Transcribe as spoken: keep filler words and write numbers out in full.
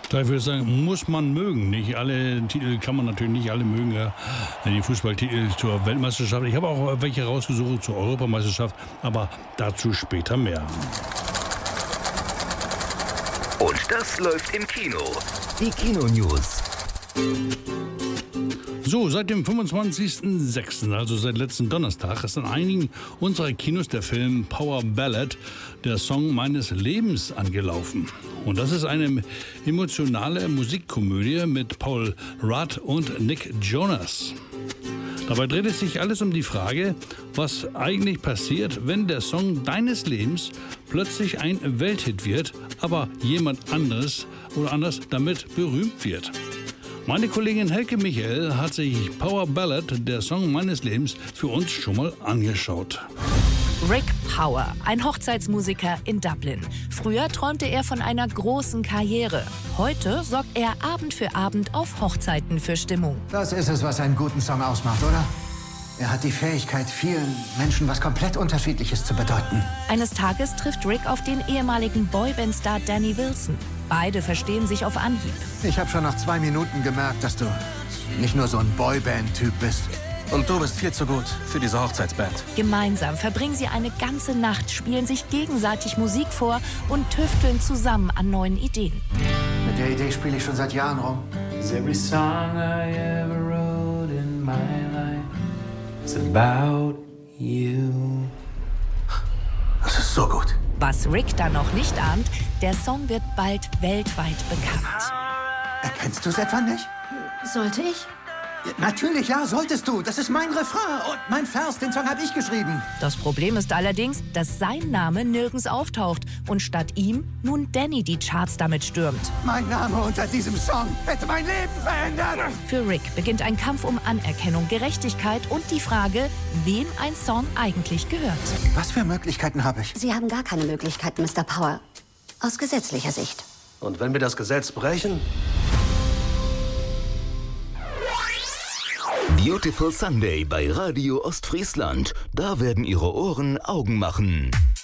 Da würde ich sagen, muss man mögen. Nicht alle Titel kann man natürlich nicht alle mögen. Ja. Die Fußballtitel zur Weltmeisterschaft. Ich habe auch welche rausgesucht zur Europameisterschaft, aber dazu später mehr. Und das läuft im Kino. Die Kino-News. So, seit dem fünfundzwanzigsten sechsten, also seit letzten Donnerstag, ist in einigen unserer Kinos der Film Power Ballad, der Song meines Lebens, angelaufen. Und das ist eine emotionale Musikkomödie mit Paul Rudd und Nick Jonas. Dabei dreht es sich alles um die Frage, was eigentlich passiert, wenn der Song deines Lebens plötzlich ein Welthit wird, aber jemand anderes oder anders damit berühmt wird. Meine Kollegin Helke Michael hat sich Power Ballad, der Song meines Lebens, für uns schon mal angeschaut. Rick Power, ein Hochzeitsmusiker in Dublin. Früher träumte er von einer großen Karriere. Heute sorgt er Abend für Abend auf Hochzeiten für Stimmung. Das ist es, was einen guten Song ausmacht, oder? Er hat die Fähigkeit, vielen Menschen was komplett Unterschiedliches zu bedeuten. Eines Tages trifft Rick auf den ehemaligen Boyband-Star Danny Wilson. Beide verstehen sich auf Anhieb. Ich habe schon nach zwei Minuten gemerkt, dass du nicht nur so ein Boyband-Typ bist. Und du bist viel zu gut für diese Hochzeitsband. Gemeinsam verbringen sie eine ganze Nacht, spielen sich gegenseitig Musik vor und tüfteln zusammen an neuen Ideen. Mit der Idee spiele ich schon seit Jahren rum. Every song I ever wrote in my life is about you. Das ist so gut. Was Rick da noch nicht ahnt, der Song wird bald weltweit bekannt. Erkennst du es etwa nicht? Sollte ich? Ja, natürlich, ja, solltest du. Das ist mein Refrain und mein Vers, den Song habe ich geschrieben. Das Problem ist allerdings, dass sein Name nirgends auftaucht und statt ihm nun Danny die Charts damit stürmt. Mein Name unter diesem Song hätte mein Leben verändert. Für Rick beginnt ein Kampf um Anerkennung, Gerechtigkeit und die Frage, wem ein Song eigentlich gehört. Was für Möglichkeiten habe ich? Sie haben gar keine Möglichkeiten, Mister Power. Aus gesetzlicher Sicht. Und wenn wir das Gesetz brechen? Beautiful Sunday bei Radio Ostfriesland. Da werden Ihre Ohren Augen machen.